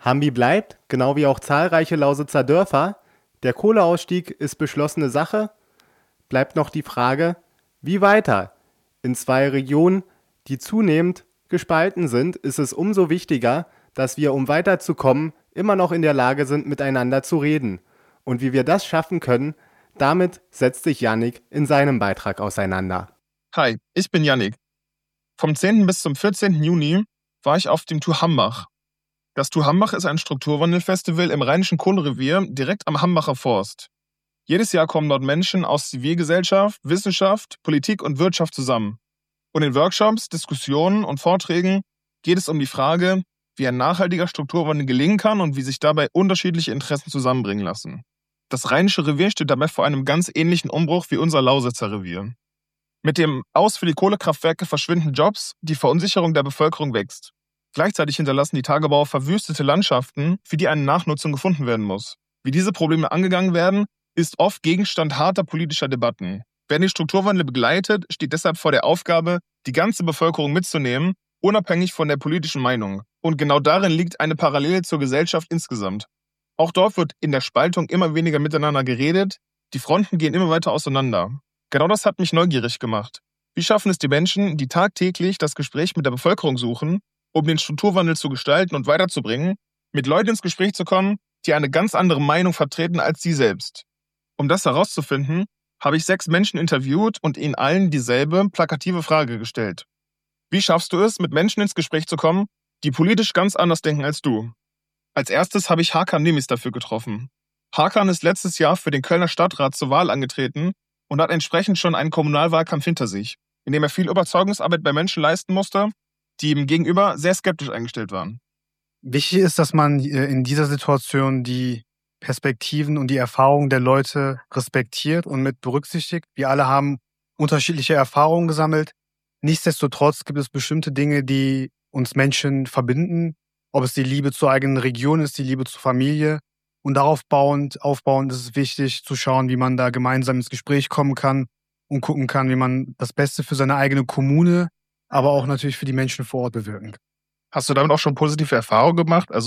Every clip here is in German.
Hambi bleibt, genau wie auch zahlreiche Lausitzer Dörfer. Der Kohleausstieg ist beschlossene Sache. Bleibt noch die Frage, wie weiter? In zwei Regionen, die zunehmend gespalten sind, ist es umso wichtiger, dass wir, um weiterzukommen, immer noch in der Lage sind, miteinander zu reden. Und wie wir das schaffen können, damit setzt sich Yannick in seinem Beitrag auseinander. Hi, ich bin Yannick. Vom 10. bis zum 14. Juni war ich auf dem TU Hambach. Das TU Hambach ist ein Strukturwandelfestival im Rheinischen Kohlerevier direkt am Hambacher Forst. Jedes Jahr kommen dort Menschen aus Zivilgesellschaft, Wissenschaft, Politik und Wirtschaft zusammen. Und in Workshops, Diskussionen und Vorträgen geht es um die Frage, wie ein nachhaltiger Strukturwandel gelingen kann und wie sich dabei unterschiedliche Interessen zusammenbringen lassen. Das Rheinische Revier steht dabei vor einem ganz ähnlichen Umbruch wie unser Lausitzer Revier. Mit dem Aus für die Kohlekraftwerke verschwinden Jobs, die Verunsicherung der Bevölkerung wächst. Gleichzeitig hinterlassen die Tagebauer verwüstete Landschaften, für die eine Nachnutzung gefunden werden muss. Wie diese Probleme angegangen werden, ist oft Gegenstand harter politischer Debatten. Wer den Strukturwandel begleitet, steht deshalb vor der Aufgabe, die ganze Bevölkerung mitzunehmen, unabhängig von der politischen Meinung. Und genau darin liegt eine Parallele zur Gesellschaft insgesamt. Auch dort wird in der Spaltung immer weniger miteinander geredet, die Fronten gehen immer weiter auseinander. Genau das hat mich neugierig gemacht. Wie schaffen es die Menschen, die tagtäglich das Gespräch mit der Bevölkerung suchen, um den Strukturwandel zu gestalten und weiterzubringen, mit Leuten ins Gespräch zu kommen, die eine ganz andere Meinung vertreten als sie selbst? Um das herauszufinden, habe ich 6 Menschen interviewt und ihnen allen dieselbe plakative Frage gestellt. Wie schaffst du es, mit Menschen ins Gespräch zu kommen, die politisch ganz anders denken als du? Als erstes habe ich Hakan Nemis dafür getroffen. Hakan ist letztes Jahr für den Kölner Stadtrat zur Wahl angetreten und hat entsprechend schon einen Kommunalwahlkampf hinter sich, in dem er viel Überzeugungsarbeit bei Menschen leisten musste, die ihm gegenüber sehr skeptisch eingestellt waren. Wichtig ist, dass man in dieser Situation die Perspektiven und die Erfahrungen der Leute respektiert und mit berücksichtigt. Wir alle haben unterschiedliche Erfahrungen gesammelt. Nichtsdestotrotz gibt es bestimmte Dinge, die uns Menschen verbinden, ob es die Liebe zur eigenen Region ist, die Liebe zur Familie. Und darauf aufbauend ist es wichtig zu schauen, wie man da gemeinsam ins Gespräch kommen kann und gucken kann, wie man das Beste für seine eigene Kommune, aber auch natürlich für die Menschen vor Ort bewirken kann. Hast du damit auch schon positive Erfahrungen gemacht? Also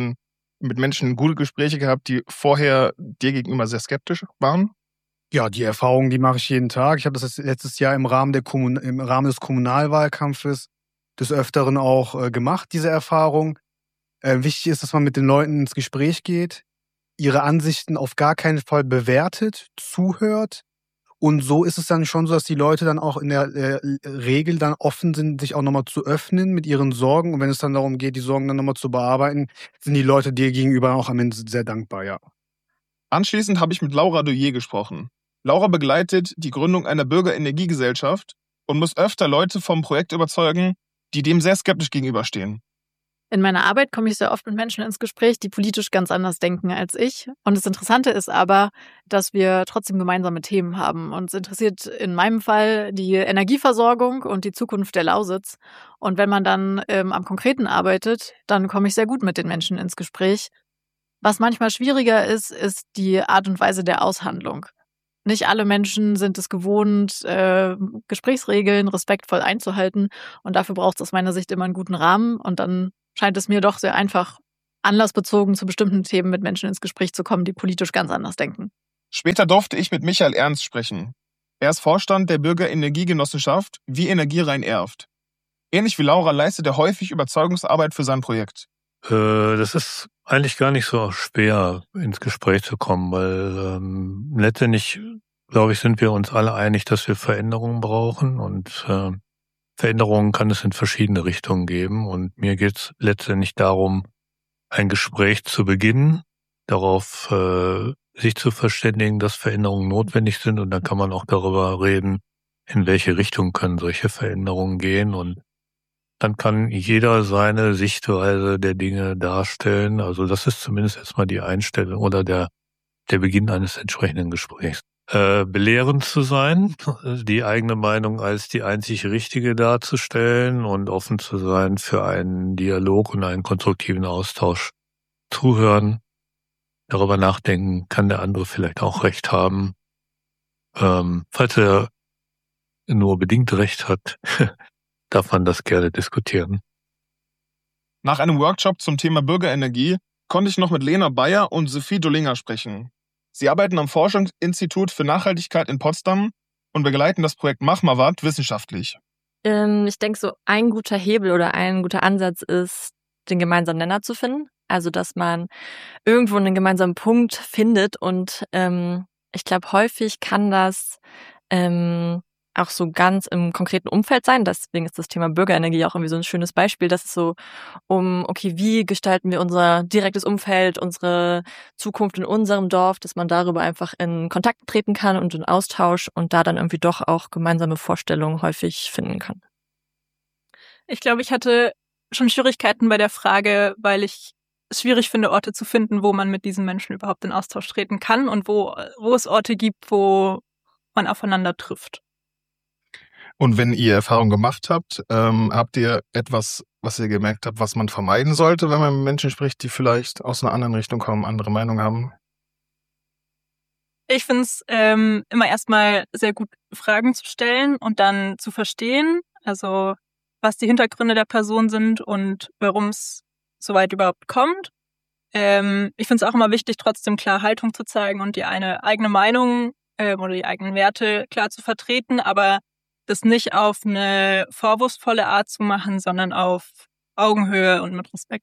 mit Menschen gute Gespräche gehabt, die vorher dir gegenüber sehr skeptisch waren? Ja, die Erfahrungen, die mache ich jeden Tag. Ich habe das letztes Jahr im Rahmen des Kommunalwahlkampfes des Öfteren auch gemacht, diese Erfahrung. Wichtig ist, dass man mit den Leuten ins Gespräch geht, ihre Ansichten auf gar keinen Fall bewertet, zuhört. Und so ist es dann schon so, dass die Leute dann auch in der Regel dann offen sind, sich auch nochmal zu öffnen mit ihren Sorgen. Und wenn es dann darum geht, die Sorgen dann nochmal zu bearbeiten, sind die Leute dir gegenüber auch am Ende sehr dankbar, ja. Anschließend habe ich mit Laura Douillet gesprochen. Laura begleitet die Gründung einer Bürgerenergiegesellschaft und muss öfter Leute vom Projekt überzeugen, die dem sehr skeptisch gegenüberstehen. In meiner Arbeit komme ich sehr oft mit Menschen ins Gespräch, die politisch ganz anders denken als ich. Und das Interessante ist aber, dass wir trotzdem gemeinsame Themen haben. Uns interessiert in meinem Fall die Energieversorgung und die Zukunft der Lausitz. Und wenn man dann am Konkreten arbeitet, dann komme ich sehr gut mit den Menschen ins Gespräch. Was manchmal schwieriger ist, ist die Art und Weise der Aushandlung. Nicht alle Menschen sind es gewohnt, Gesprächsregeln respektvoll einzuhalten. Und dafür braucht es aus meiner Sicht immer einen guten Rahmen. Und dann scheint es mir doch sehr einfach, anlassbezogen zu bestimmten Themen mit Menschen ins Gespräch zu kommen, die politisch ganz anders denken. Später durfte ich mit Michael Ernst sprechen. Er ist Vorstand der Bürgerenergiegenossenschaft Wie Energie rein erft. Ähnlich wie Laura leistet er häufig Überzeugungsarbeit für sein Projekt. Das ist eigentlich gar nicht so schwer, ins Gespräch zu kommen, weil letztendlich, glaube ich, sind wir uns alle einig, dass wir Veränderungen brauchen und Veränderungen kann es in verschiedene Richtungen geben und mir geht es letztendlich darum, ein Gespräch zu beginnen, darauf sich zu verständigen, dass Veränderungen notwendig sind und dann kann man auch darüber reden, in welche Richtung können solche Veränderungen gehen und dann kann jeder seine Sichtweise der Dinge darstellen. Also das ist zumindest erstmal die Einstellung oder der Beginn eines entsprechenden Gesprächs. Belehrend zu sein, die eigene Meinung als die einzig richtige darzustellen und offen zu sein für einen Dialog und einen konstruktiven Austausch. Zuhören, darüber nachdenken, kann der andere vielleicht auch recht haben. Falls er nur bedingt recht hat, darf man das gerne diskutieren. Nach einem Workshop zum Thema Bürgerenergie konnte ich noch mit Lena Bayer und Sophie Dollinger sprechen. Sie arbeiten am Forschungsinstitut für Nachhaltigkeit in Potsdam und begleiten das Projekt Mach mal wat wissenschaftlich. Ich denke, so ein guter Hebel oder ein guter Ansatz ist, den gemeinsamen Nenner zu finden. Also, dass man irgendwo einen gemeinsamen Punkt findet. Und ich glaube, häufig kann das auch so ganz im konkreten Umfeld sein. Deswegen ist das Thema Bürgerenergie auch irgendwie so ein schönes Beispiel. Das ist so okay, wie gestalten wir unser direktes Umfeld, unsere Zukunft in unserem Dorf, dass man darüber einfach in Kontakt treten kann und in Austausch und da dann irgendwie doch auch gemeinsame Vorstellungen häufig finden kann. Ich glaube, ich hatte schon Schwierigkeiten bei der Frage, weil ich es schwierig finde, Orte zu finden, wo man mit diesen Menschen überhaupt in Austausch treten kann und wo es Orte gibt, wo man aufeinander trifft. Und wenn ihr Erfahrung gemacht habt, habt ihr etwas, was ihr gemerkt habt, was man vermeiden sollte, wenn man mit Menschen spricht, die vielleicht aus einer anderen Richtung kommen, andere Meinung haben? Ich finde es immer erstmal sehr gut, Fragen zu stellen und dann zu verstehen, also was die Hintergründe der Person sind und warum es so weit überhaupt kommt. Ich finde es auch immer wichtig, trotzdem klar Haltung zu zeigen und die eine eigene Meinung oder die eigenen Werte klar zu vertreten, aber das nicht auf eine vorwurfsvolle Art zu machen, sondern auf Augenhöhe und mit Respekt.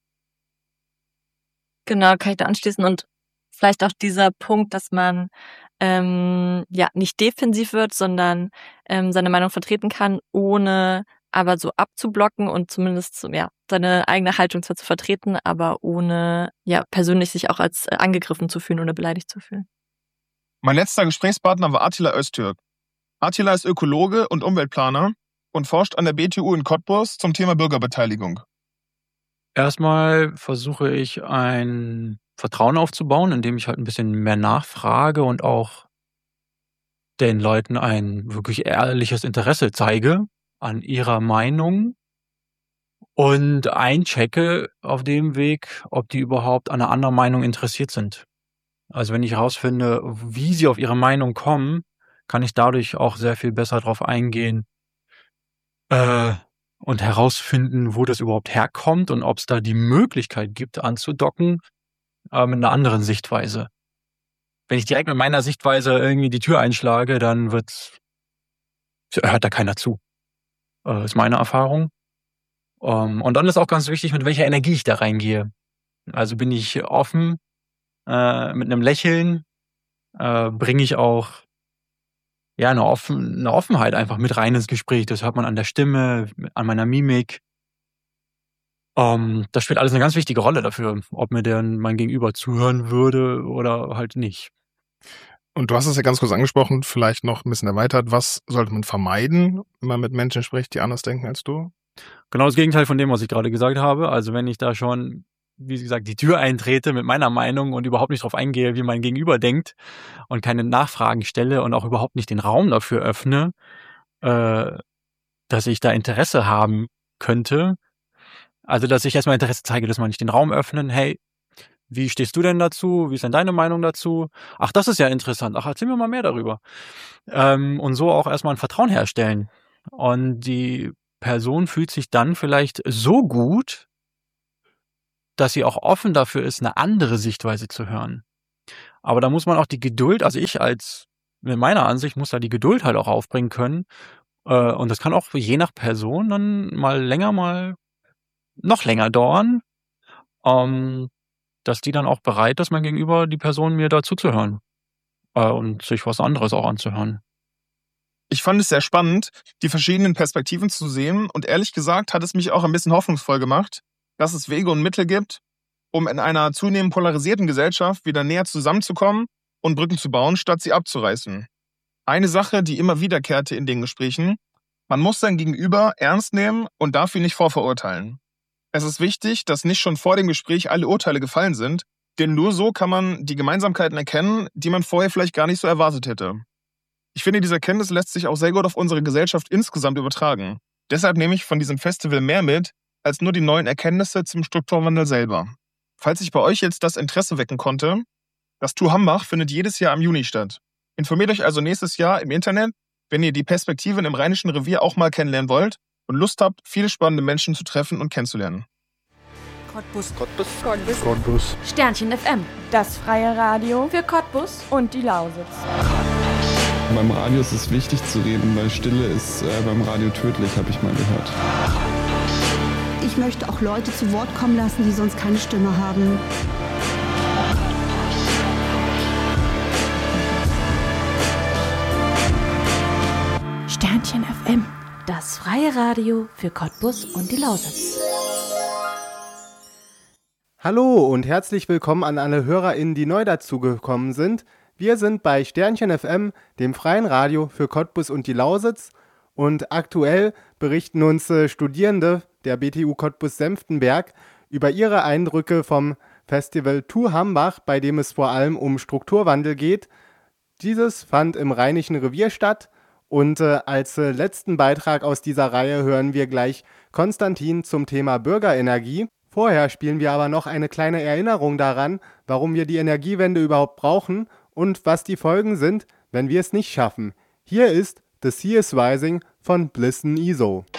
Genau, kann ich da anschließen und vielleicht auch dieser Punkt, dass man nicht defensiv wird, sondern seine Meinung vertreten kann, ohne aber so abzublocken und zumindest seine eigene Haltung zwar zu vertreten, aber ohne persönlich sich auch als angegriffen zu fühlen oder beleidigt zu fühlen. Mein letzter Gesprächspartner war Attila Öztürk. Attila ist Ökologe und Umweltplaner und forscht an der BTU in Cottbus zum Thema Bürgerbeteiligung. Erstmal versuche ich ein Vertrauen aufzubauen, indem ich halt ein bisschen mehr nachfrage und auch den Leuten ein wirklich ehrliches Interesse zeige an ihrer Meinung und einchecke auf dem Weg, ob die überhaupt an einer anderen Meinung interessiert sind. Also wenn ich herausfinde, wie sie auf ihre Meinung kommen, kann ich dadurch auch sehr viel besser drauf eingehen und herausfinden, wo das überhaupt herkommt und ob es da die Möglichkeit gibt, anzudocken mit einer anderen Sichtweise. Wenn ich direkt mit meiner Sichtweise irgendwie die Tür einschlage, dann hört da keiner zu. Ist meine Erfahrung. Und dann ist auch ganz wichtig, mit welcher Energie ich da reingehe. Also bin ich offen, mit einem Lächeln, bringe ich auch eine Offenheit einfach mit rein ins Gespräch. Das hört man an der Stimme, an meiner Mimik. Das spielt alles eine ganz wichtige Rolle dafür, ob mir mein Gegenüber zuhören würde oder halt nicht. Und du hast es ja ganz kurz angesprochen, vielleicht noch ein bisschen erweitert. Was sollte man vermeiden, wenn man mit Menschen spricht, die anders denken als du? Genau das Gegenteil von dem, was ich gerade gesagt habe. Also wenn ich da schon, wie gesagt, die Tür eintrete mit meiner Meinung und überhaupt nicht drauf eingehe, wie mein Gegenüber denkt und keine Nachfragen stelle und auch überhaupt nicht den Raum dafür öffne, dass ich da Interesse haben könnte. Also, dass ich erstmal Interesse zeige, dass man nicht den Raum öffnen. Hey, wie stehst du denn dazu? Wie ist denn deine Meinung dazu? Ach, das ist ja interessant. Ach, erzähl mir mal mehr darüber. Und so auch erstmal ein Vertrauen herstellen. Und die Person fühlt sich dann vielleicht so gut, dass sie auch offen dafür ist, eine andere Sichtweise zu hören. Aber da muss man auch die Geduld, also ich mit meiner Ansicht muss da die Geduld halt auch aufbringen können. Und das kann auch je nach Person dann mal länger, mal noch länger dauern, dass die dann auch bereit ist, mein Gegenüber, die Person mir dazu zu hören und sich was anderes auch anzuhören. Ich fand es sehr spannend, die verschiedenen Perspektiven zu sehen und ehrlich gesagt hat es mich auch ein bisschen hoffnungsvoll gemacht, dass es Wege und Mittel gibt, um in einer zunehmend polarisierten Gesellschaft wieder näher zusammenzukommen und Brücken zu bauen, statt sie abzureißen. Eine Sache, die immer wiederkehrte in den Gesprächen: Man muss sein Gegenüber ernst nehmen und darf ihn nicht vorverurteilen. Es ist wichtig, dass nicht schon vor dem Gespräch alle Urteile gefallen sind, denn nur so kann man die Gemeinsamkeiten erkennen, die man vorher vielleicht gar nicht so erwartet hätte. Ich finde, diese Erkenntnis lässt sich auch sehr gut auf unsere Gesellschaft insgesamt übertragen. Deshalb nehme ich von diesem Festival mehr mit, als nur die neuen Erkenntnisse zum Strukturwandel selber. Falls ich bei euch jetzt das Interesse wecken konnte, das TU Hambach findet jedes Jahr im Juni statt. Informiert euch also nächstes Jahr im Internet, wenn ihr die Perspektiven im Rheinischen Revier auch mal kennenlernen wollt und Lust habt, viele spannende Menschen zu treffen und kennenzulernen. Cottbus. Sternchen FM. Das freie Radio für Cottbus und die Lausitz. Beim Radio ist es wichtig zu reden, weil Stille ist beim Radio tödlich, habe ich mal gehört. Ich möchte auch Leute zu Wort kommen lassen, die sonst keine Stimme haben. Sternchen FM. Das freie Radio für Cottbus und die Lausitz. Hallo und herzlich willkommen an alle HörerInnen, die neu dazugekommen sind. Wir sind bei Sternchen FM, dem freien Radio für Cottbus und die Lausitz. Und aktuell berichten uns Studierende der BTU Cottbus-Senftenberg über ihre Eindrücke vom Festival TU Hambach, bei dem es vor allem um Strukturwandel geht. Dieses fand im Rheinischen Revier statt. Und als letzten Beitrag aus dieser Reihe hören wir gleich Konstantin zum Thema Bürgerenergie. Vorher spielen wir aber noch eine kleine Erinnerung daran, warum wir die Energiewende überhaupt brauchen und was die Folgen sind, wenn wir es nicht schaffen. Hier ist The Sea is Rising von Blissen ISO.